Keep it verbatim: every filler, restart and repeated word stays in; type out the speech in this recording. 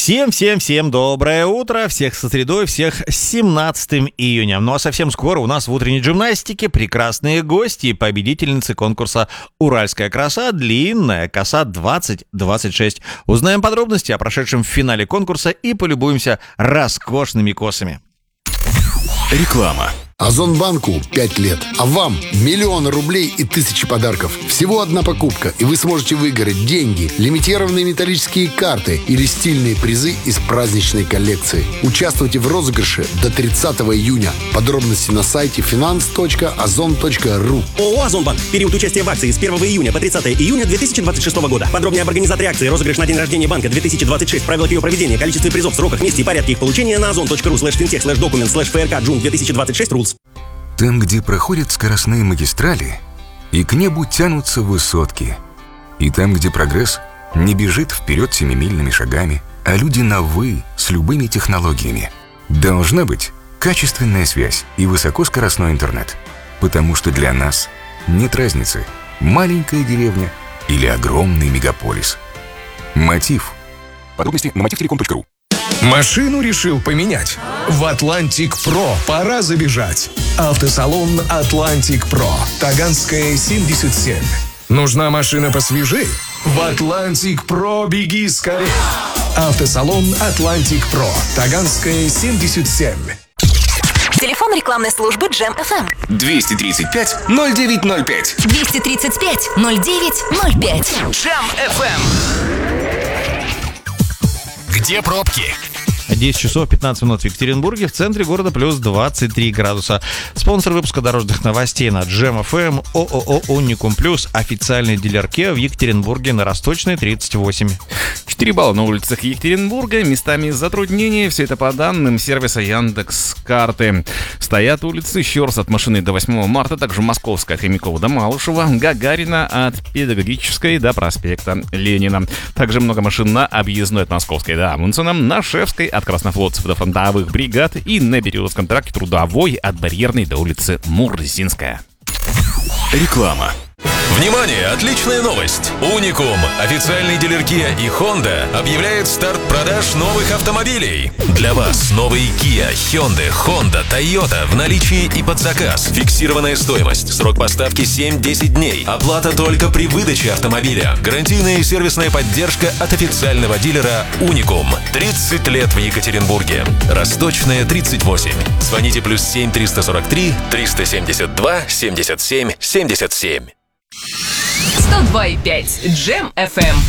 Всем-всем-всем доброе утро, всех со средой, всех с семнадцатым июня. Ну а совсем скоро у нас в утренней гимнастике прекрасные гости и победительницы конкурса «Уральская краса. Длинная коса двадцать двадцать шесть». Узнаем подробности о прошедшем в финале конкурса и полюбуемся роскошными косами. Реклама. Озонбанку пять лет, а вам миллионы рублей и тысячи подарков. Всего одна покупка, и вы сможете выиграть деньги, лимитированные металлические карты или стильные призы из праздничной коллекции. Участвуйте в розыгрыше до тридцатого июня. Подробности на сайте finance точка озон точка ру. ООО «Озонбанк». Период участия в акции с первого июня по тридцатого июня две тысячи двадцать шестого года. Подробнее об организаторе акции, розыгрыш на день рождения банка две тысячи двадцать шесть, правилах ее проведения, количестве призов, сроках, месте и порядке их получения на озон точка ру слэш финтех слэш документ слэш фрк джун две тысячи двадцать шесть рулс. Там, где проходят скоростные магистрали, и к небу тянутся высотки. И там, где прогресс не бежит вперед семимильными шагами, а люди на «вы» с любыми технологиями. Должна быть качественная связь и высокоскоростной интернет. Потому что для нас нет разницы, маленькая деревня или огромный мегаполис. Мотив. Подробности на мотив телеком точка ру. Машину решил поменять? В Atlantic Pro пора забежать. Автосалон Atlantic Pro. Таганская, семьдесят семь. Нужна машина посвежей? В Atlantic Pro беги скорее. Автосалон Atlantic Pro. Таганская, семьдесят семь. Телефон рекламной службы Джем эф эм. двести тридцать пять ноль девять ноль пять. двести тридцать пять ноль девять ноль пять. Джем эф эм. Где пробки? десять часов пятнадцать минут в Екатеринбурге, в центре города плюс двадцать три градуса. Спонсор выпуска дорожных новостей на Джем эф эм ООО «Уникум Плюс», официальный дилер Kia в Екатеринбурге на Росточной, тридцать восемь. четыре балла на улицах Екатеринбурга, местами затруднения, все это по данным сервиса Яндекс.Карты. Стоят улицы Щорс от Машины до восьмого марта, также Московская от Хомякова до Малышева, Гагарина от Педагогической до проспекта Ленина. Также много машин на Объездной от Московской до Амундсена, на Шевской от Краснофлотцев до фронтовых бригад и на Березовском тракте Трудовой от Барьерной до улицы Мурзинская. Реклама. Внимание! Отличная новость! Уникум, официальный дилер Kia и Honda, объявляет старт продаж новых автомобилей. Для вас новые Kia, Hyundai, Honda, Toyota в наличии и под заказ. Фиксированная стоимость. Срок поставки семь-десять дней. Оплата только при выдаче автомобиля. Гарантийная и сервисная поддержка от официального дилера Уникум. тридцать лет в Екатеринбурге. Росточная, тридцать восемь. Звоните плюс семь триста сорок три триста семьдесят два семьдесят семь семьдесят семь. сто два и пять Джем эф эм.